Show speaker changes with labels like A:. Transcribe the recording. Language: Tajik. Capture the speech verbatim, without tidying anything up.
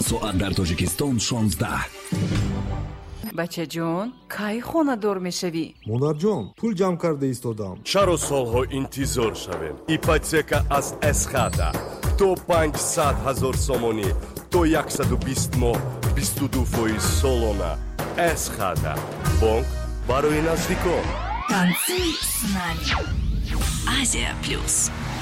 A: соат дар Тоҷикистон шонздаҳ.
B: бачаҷон, кай хонадор мешавӣ?
C: монарҷон, пул ҷамъ карда истодам.
D: чаро солҳо интизор шавем? ипотека аз эсхата то панҷсад ҳазор сомонӣ то яксаду бист моҳ бисту ду фоиз солона. эсхата бонк барои наздикон.
E: Танцуй с нами. Азия плюс.